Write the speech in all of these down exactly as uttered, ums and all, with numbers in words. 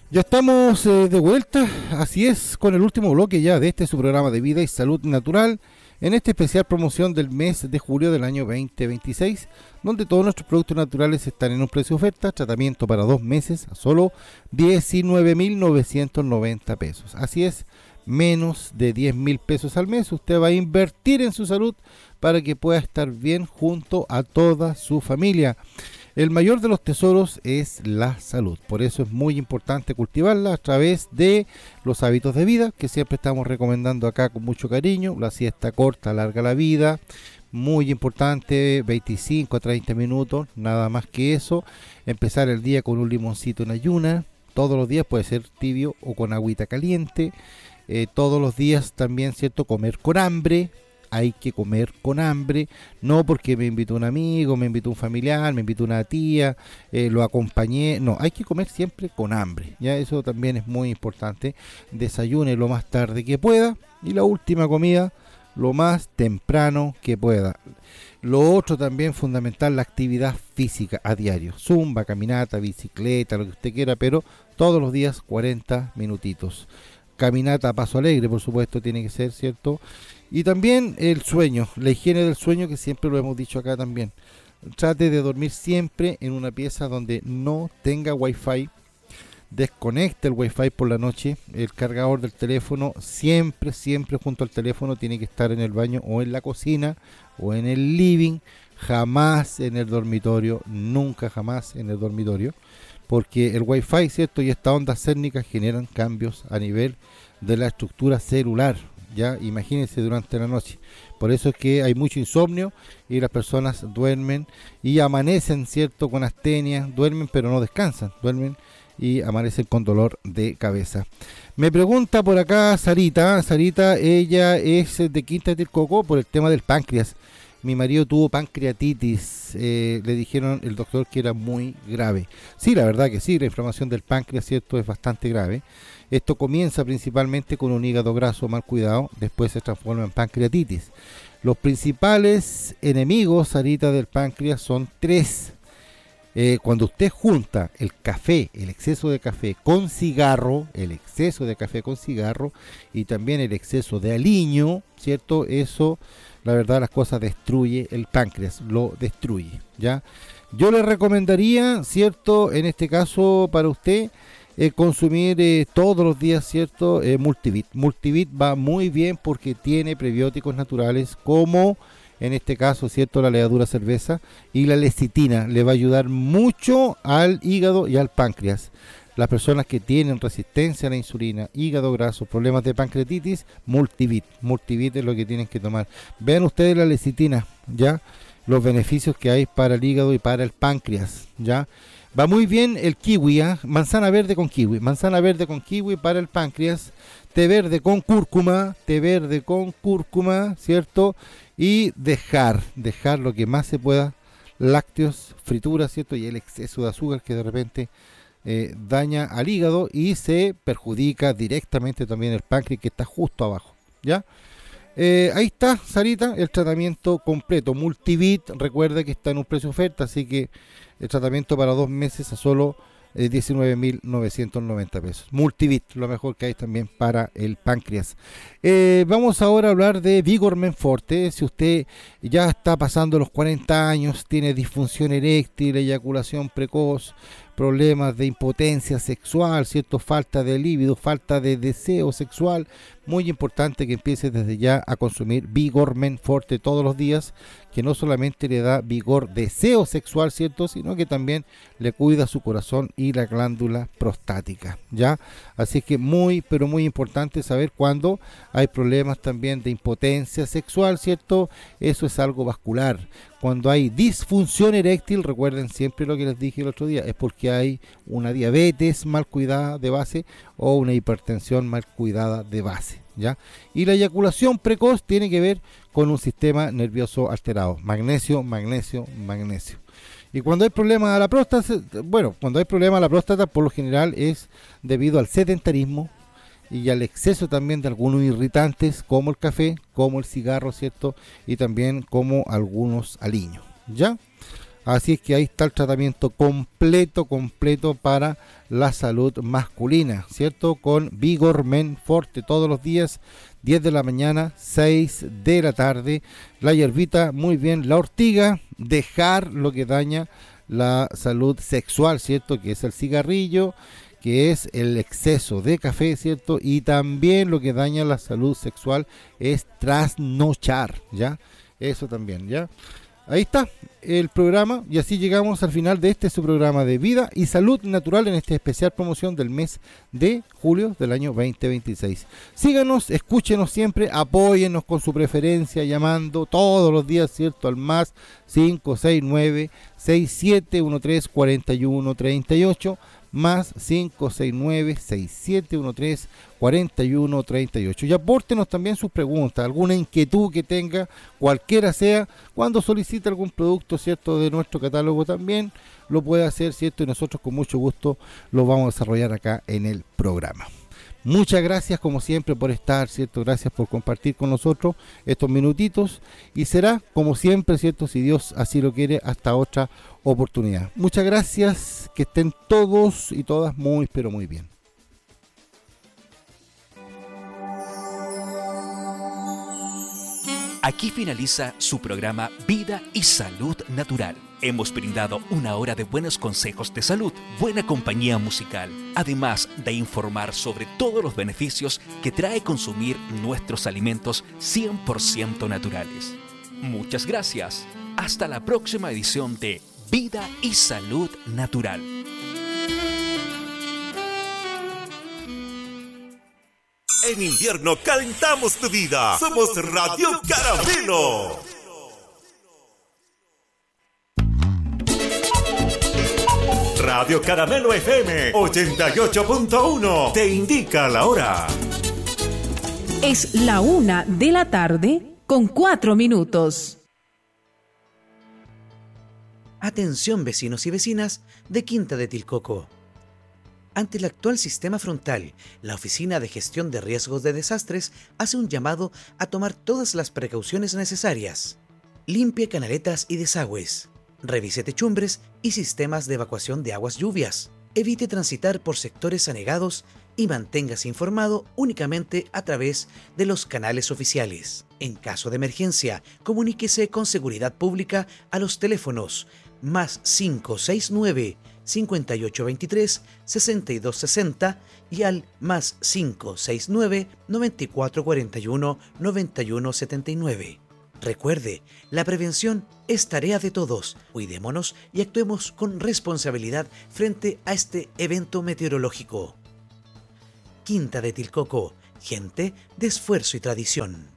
Ya estamos eh, de vuelta, así es, con el último bloque ya de este su programa de vida y salud natural, en esta especial promoción del mes de julio del año veinte veintiséis, donde todos nuestros productos naturales están en un precio de oferta, tratamiento para dos meses a solo diecinueve mil novecientos noventa pesos. Así es, menos de diez mil pesos al mes, usted va a invertir en su salud para que pueda estar bien junto a toda su familia. El mayor de los tesoros es la salud, por eso es muy importante cultivarla a través de los hábitos de vida que siempre estamos recomendando acá con mucho cariño. La siesta corta alarga la vida, muy importante, veinticinco a treinta minutos, nada más que eso. Empezar el día con un limoncito en ayuna, todos los días, puede ser tibio o con agüita caliente. Eh, todos los días también, ¿cierto? Comer con hambre. Hay que comer con hambre, no porque me invitó un amigo, me invitó un familiar, me invitó una tía, eh, lo acompañé, no, hay que comer siempre con hambre, ya eso también es muy importante. Desayune lo más tarde que pueda y la última comida lo más temprano que pueda. Lo otro también fundamental, la actividad física a diario, zumba, caminata, bicicleta, lo que usted quiera, pero todos los días cuarenta minutitos. Caminata a paso alegre, por supuesto, tiene que ser, ¿cierto? Y también el sueño, la higiene del sueño, que siempre lo hemos dicho acá también. Trate de dormir siempre en una pieza donde no tenga wifi. Desconecte el wifi por la noche. El cargador del teléfono siempre, siempre junto al teléfono tiene que estar en el baño o en la cocina o en el living. Jamás en el dormitorio, nunca jamás en el dormitorio. Porque el wifi, ¿cierto? Y estas ondas cérnicas generan cambios a nivel de la estructura celular. Ya, imagínense durante la noche. Por eso es que hay mucho insomnio y las personas duermen y amanecen, ¿cierto? Con astenia, duermen pero no descansan, duermen y amanecen con dolor de cabeza. Me pregunta por acá Sarita, Sarita, ella es de Quinta de Tilcoco por el tema del páncreas. Mi marido tuvo pancreatitis, eh, le dijeron el doctor que era muy grave. Sí, la verdad que sí, la inflamación del páncreas, ¿cierto? Es bastante grave. Esto comienza principalmente con un hígado graso mal cuidado, después se transforma en pancreatitis. Los principales enemigos, Sarita, del páncreas son tres. Eh, cuando usted junta el café, el exceso de café con cigarro, el exceso de café con cigarro y también el exceso de aliño, ¿cierto? Eso, la verdad, las cosas destruye el páncreas, lo destruye, ¿ya? Yo le recomendaría, ¿cierto? En este caso para usted, eh, consumir eh, todos los días, ¿cierto? Eh, Multivit. Multivit va muy bien porque tiene prebióticos naturales como, en este caso, ¿cierto? La levadura cerveza y la lecitina. Le va a ayudar mucho al hígado y al páncreas. Las personas que tienen resistencia a la insulina, hígado graso, problemas de pancreatitis, Multivit. Multivit es lo que tienen que tomar. Vean ustedes la lecitina, ¿ya? Los beneficios que hay para el hígado y para el páncreas, ¿ya? Va muy bien el kiwi, ¿eh? Manzana verde con kiwi, manzana verde con kiwi para el páncreas, té verde con cúrcuma, té verde con cúrcuma, ¿cierto? Y dejar, dejar lo que más se pueda, lácteos, frituras, ¿cierto? Y el exceso de azúcar que de repente eh, daña al hígado y se perjudica directamente también el páncreas que está justo abajo, ¿ya? Eh, ahí está, Sarita, el tratamiento completo. Multivit, recuerda que está en un precio oferta, así que el tratamiento para dos meses a solo eh, diecinueve mil novecientos noventa pesos. Multivit, lo mejor que hay también para el páncreas. Eh, vamos ahora a hablar de Vigor Men Forte. Si usted ya está pasando los cuarenta años, tiene disfunción eréctil, eyaculación precoz, problemas de impotencia sexual, ¿cierto? Falta de líbido, falta de deseo sexual, muy importante que empiece desde ya a consumir Vigor Men Forte todos los días, que no solamente le da vigor, deseo sexual, ¿cierto? Sino que también le cuida su corazón y la glándula prostática, ¿ya? Así que muy, pero muy importante saber cuando hay problemas también de impotencia sexual, ¿cierto? Eso es algo vascular. Cuando hay disfunción eréctil, recuerden siempre lo que les dije el otro día, es porque hay una diabetes mal cuidada de base o una hipertensión mal cuidada de base, ¿ya? Y la eyaculación precoz tiene que ver con un sistema nervioso alterado. Magnesio, magnesio, magnesio. Y cuando hay problemas a la próstata, bueno, cuando hay problemas a la próstata, por lo general es debido al sedentarismo y al exceso también de algunos irritantes como el café, como el cigarro, ¿cierto? Y también como algunos aliños, ¿ya? Así es que ahí está el tratamiento completo, completo para la salud masculina, ¿cierto? Con Vigor Men Forte todos los días, diez de la mañana, seis de la tarde. La hierbita, muy bien. La ortiga, dejar lo que daña la salud sexual, ¿cierto? Que es el cigarrillo, que es el exceso de café, ¿cierto? Y también lo que daña la salud sexual es trasnochar, ¿ya? Eso también, ¿ya? Ahí está el programa y así llegamos al final de este su programa de Vida y Salud Natural en esta especial promoción del mes de julio del año veinte veintiséis. Síganos, escúchenos siempre, apóyennos con su preferencia llamando todos los días, ¿cierto? Al más cinco seis nueve, seis siete uno tres, cuatro uno tres ocho, más cinco seis nueve, seis siete uno tres, cuatro uno tres ocho. Y apórtenos también sus preguntas, alguna inquietud que tenga, cualquiera sea, cuando solicite algún producto, ¿cierto? De nuestro catálogo también lo puede hacer, ¿cierto? Y nosotros con mucho gusto lo vamos a desarrollar acá en el programa. Muchas gracias como siempre por estar, ¿cierto? Gracias por compartir con nosotros estos minutitos y será como siempre, ¿cierto? Si Dios así lo quiere, hasta otra oportunidad. Muchas gracias, que estén todos y todas muy pero muy bien. Aquí finaliza su programa Vida y Salud Natural. Hemos brindado una hora de buenos consejos de salud, buena compañía musical, además de informar sobre todos los beneficios que trae consumir nuestros alimentos cien por ciento naturales. Muchas gracias. Hasta la próxima edición de Vida y Salud Natural. En invierno calentamos tu vida. Somos Radio Caramelo. Radio Caramelo F M ochenta y ocho punto uno te indica la hora. Es la una de la tarde con cuatro minutos. Atención vecinos y vecinas de Quinta de Tilcoco. Ante el actual sistema frontal, la Oficina de Gestión de Riesgos de Desastres hace un llamado a tomar todas las precauciones necesarias. Limpie canaletas y desagües. Revise techumbres y sistemas de evacuación de aguas lluvias. Evite transitar por sectores anegados y manténgase informado únicamente a través de los canales oficiales. En caso de emergencia, comuníquese con Seguridad Pública a los teléfonos más cinco seis nueve, cincuenta y ocho veintitrés, sesenta y dos sesenta y al más cinco seis nueve, noventa y cuatro cuarenta y uno, noventa y uno setenta y nueve. Recuerde, la prevención es tarea de todos. Cuidémonos y actuemos con responsabilidad frente a este evento meteorológico. Quinta de Tilcoco, gente de esfuerzo y tradición.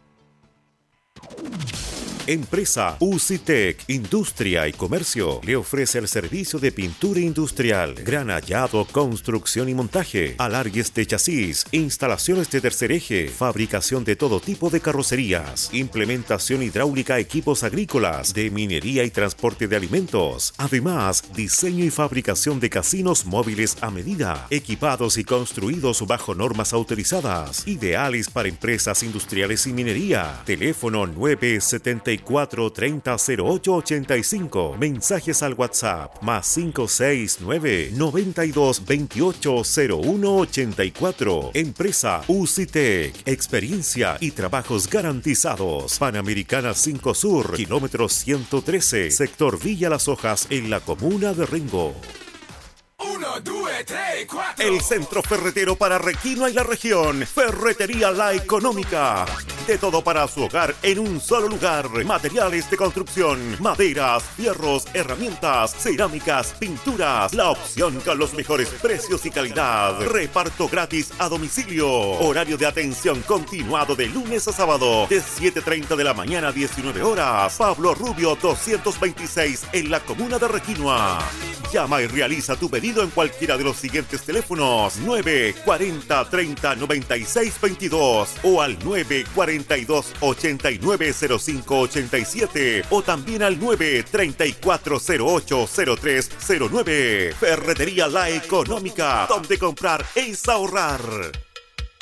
Empresa Ucitec, Industria y Comercio, le ofrece el servicio de pintura industrial, granallado, construcción y montaje, alargues de chasis, instalaciones de tercer eje, fabricación de todo tipo de carrocerías, implementación hidráulica, equipos agrícolas, de minería y transporte de alimentos. Además, diseño y fabricación de casinos móviles a medida, equipados y construidos bajo normas autorizadas, ideales para empresas industriales y minería. Teléfono nueve siete cuatro treinta cero ocho ochenta y cinco. Mensajes al WhatsApp más cinco seis nueve noventa y dos veintiocho cero uno ochenta y cuatro. Empresa Ucitec, experiencia y trabajos garantizados. Panamericana cinco Sur, kilómetro ciento trece, sector Villa Las Hojas, en la comuna de Rengo. Uno, dos, tres, cuatro. El centro ferretero para Requinoa y la región. Ferretería La Económica. De todo para su hogar en un solo lugar. Materiales de construcción, maderas, fierros, herramientas, cerámicas, pinturas. La opción con los mejores precios y calidad. Reparto gratis a domicilio. Horario de atención continuado de lunes a sábado. De siete treinta de la mañana a diecinueve horas. Pablo Rubio doscientos veintiséis en la comuna de Requinoa. Llama y realiza tu pedido en cualquiera de los siguientes teléfonos: nueve cuarenta treinta noventa y seis veintidós o al nueve cuarenta y dos ochenta y nueve cero cinco ochenta y siete o también al nueve treinta y cuatro cero ocho cero tres cero nueve. Ferretería La Económica, donde comprar es ahorrar.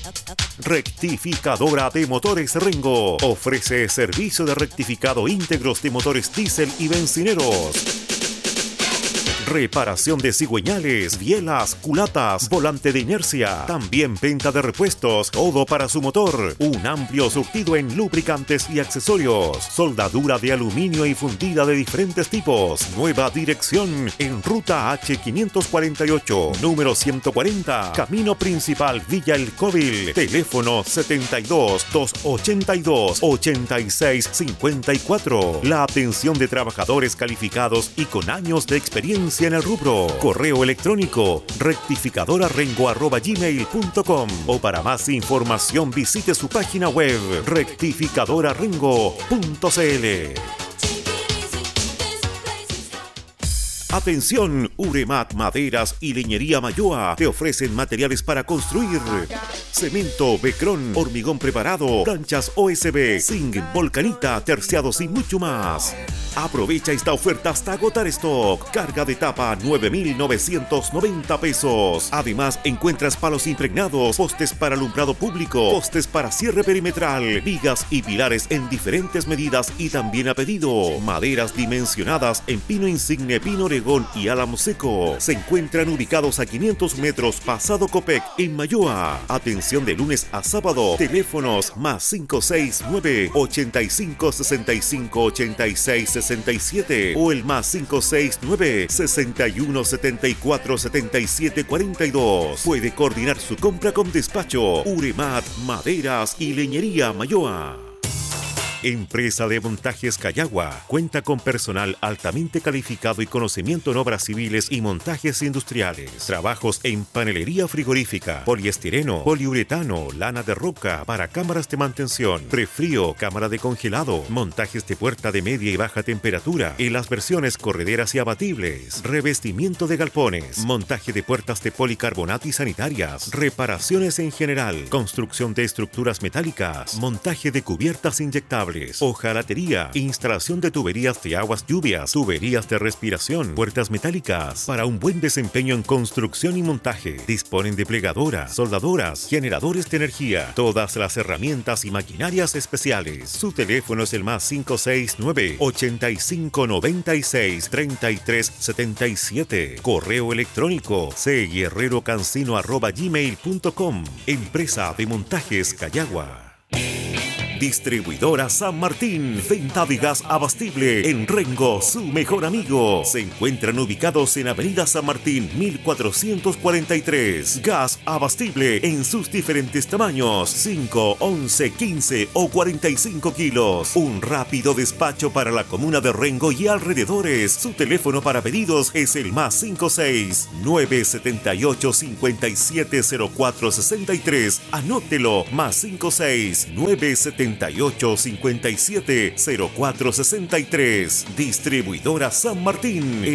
Rectificadora de Motores Rengo. Ofrece servicio de rectificado íntegros de motores diésel y bencineros. Reparación de cigüeñales, bielas, culatas, volante de inercia. También venta de repuestos, todo para su motor. Un amplio surtido en lubricantes y accesorios. Soldadura de aluminio y fundida de diferentes tipos. Nueva dirección en Ruta H quinientos cuarenta y ocho, número ciento cuarenta, Camino Principal Villa El Cóvil. Teléfono setenta y dos, doscientos ochenta y dos, ochenta y seis cincuenta y cuatro. La atención de trabajadores calificados y con años de experiencia en el rubro. Correo electrónico rectificadorarrengo arroba gmail punto com o para más información visite su página web rectificadorarrengo punto cl. Atención, Uremat Maderas y Leñería Mayoa te ofrecen materiales para construir: cemento, becrón, hormigón preparado, planchas O S B, zinc, volcanita, terciados y mucho más. Aprovecha esta oferta hasta agotar stock. Carga de tapa nueve mil novecientos noventa pesos. Además encuentras palos impregnados, postes para alumbrado público, postes para cierre perimetral, vigas y pilares en diferentes medidas y también a pedido. Maderas dimensionadas en pino insigne, pino oregón y álamo seco. Se encuentran ubicados a quinientos metros pasado Copec en Mayoa. Atención de lunes a sábado. Teléfonos más cinco seis nueve, ochenta y cinco, sesenta y cinco, ochenta y seis, sesenta y siete o el más cinco seis nueve, sesenta y uno, setenta y cuatro, setenta y siete, cuarenta y dos. Puede coordinar su compra con despacho. Uremat Maderas y Leñería Mayoa. Empresa de Montajes Cayagua cuenta con personal altamente calificado y conocimiento en obras civiles y montajes industriales. Trabajos en panelería frigorífica, poliestireno, poliuretano, lana de roca para cámaras de mantención, prefrío, cámara de congelado, montajes de puerta de media y baja temperatura en las versiones correderas y abatibles, revestimiento de galpones, montaje de puertas de policarbonato y sanitarias, reparaciones en general, construcción de estructuras metálicas, montaje de cubiertas inyectables, hojalatería, instalación de tuberías de aguas lluvias, tuberías de respiración, puertas metálicas. Para un buen desempeño en construcción y montaje, disponen de plegadoras, soldadoras, generadores de energía, todas las herramientas y maquinarias especiales. Su teléfono es el más cinco seis nueve, ochenta y cinco, noventa y seis, treinta y tres, setenta y siete. Correo electrónico cguerrerocancino arroba gmail punto com. Empresa de Montajes Cayagua. Distribuidora San Martín, venta de gas abastible en Rengo, su mejor amigo. Se encuentran ubicados en Avenida San Martín mil cuatrocientos cuarenta y tres. Gas abastible en sus diferentes tamaños: cinco, once, quince o cuarenta y cinco kilos. Un rápido despacho para la comuna de Rengo y alrededores. Su teléfono para pedidos es el más cinco seis nueve, setenta y ocho, cincuenta y siete, cero cuatro, sesenta y tres. Anótelo, más cinco seis nueve, setenta y ocho, cincuenta y siete, cero cuatro, sesenta y tres. Distribuidora San Martín.